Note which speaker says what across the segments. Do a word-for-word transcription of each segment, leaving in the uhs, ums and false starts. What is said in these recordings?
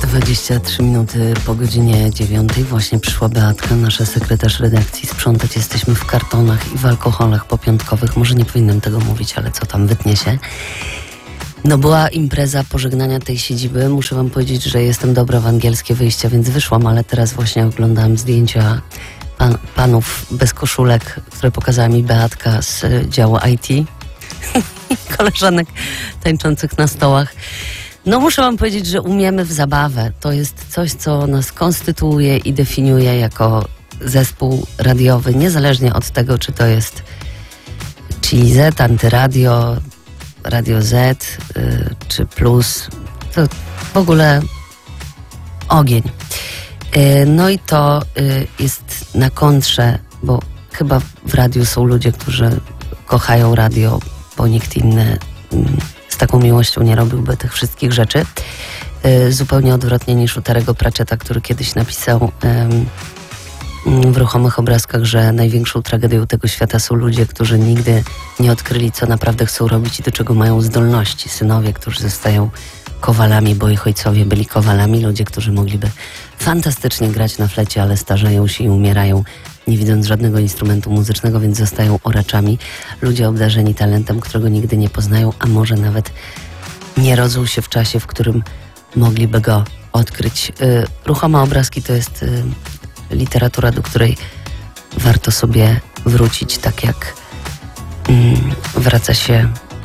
Speaker 1: dwadzieścia trzy minuty po godzinie dziewiątej właśnie przyszła Beatka, nasza sekretarz redakcji. Sprzątać jesteśmy w kartonach i w alkoholach popiątkowych. Może nie powinnam tego mówić, ale co tam, wytnie się. No była impreza pożegnania tej siedziby. Muszę wam powiedzieć, że jestem dobra w angielskie wyjścia, więc wyszłam, ale teraz właśnie oglądałam zdjęcia pan, panów bez koszulek, które pokazała mi Beatka z działu I T. Koleżanek tańczących na stołach. No muszę wam powiedzieć, że umiemy w zabawę. To jest coś, co nas konstytuuje i definiuje jako zespół radiowy, niezależnie od tego, czy to jest Chili Z, Antyradio, Radio Z, y, czy Plus. To w ogóle ogień. Y, no i to y, jest na kontrze, bo chyba w radiu są ludzie, którzy kochają radio, bo nikt inny z taką miłością nie robiłby tych wszystkich rzeczy. Yy, zupełnie odwrotnie niż u Terry'ego Pratchetta, który kiedyś napisał yy, w Ruchomych Obrazkach, że największą tragedią tego świata są ludzie, którzy nigdy nie odkryli, co naprawdę chcą robić i do czego mają zdolności. Synowie, którzy zostają kowalami, bo ich ojcowie byli kowalami. Ludzie, którzy mogliby fantastycznie grać na flecie, ale starzeją się i umierają, nie widząc żadnego instrumentu muzycznego, więc zostają oraczami. Ludzie obdarzeni talentem, którego nigdy nie poznają, a może nawet nie rodzą się w czasie, w którym mogliby go odkryć. Yy, Ruchome Obrazki to jest yy, literatura, do której warto sobie wrócić, tak jak yy, wraca się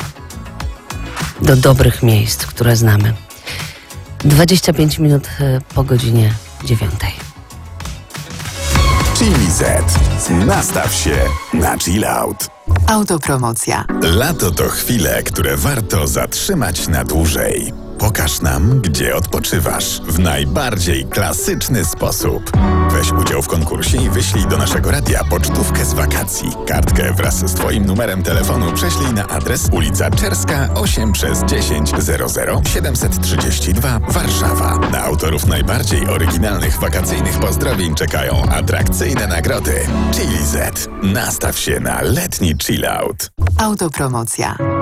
Speaker 1: do dobrych miejsc, które znamy. dwadzieścia pięć minut yy, po godzinie dziewiątej.
Speaker 2: Chili Z. Nastaw się na chill out.
Speaker 3: Autopromocja.
Speaker 2: Lato to chwile, które warto zatrzymać na dłużej. Pokaż nam, gdzie odpoczywasz w najbardziej klasyczny sposób. Weź udział w konkursie i wyślij do naszego radia pocztówkę z wakacji. Kartkę wraz z twoim numerem telefonu prześlij na adres ulica Czerska osiem przez dziesięć zero zero siedemset trzydzieści dwa Warszawa. Na autorów najbardziej oryginalnych wakacyjnych pozdrowień czekają atrakcyjne nagrody. Chili Z. Nastaw się na letni chill out.
Speaker 3: Autopromocja.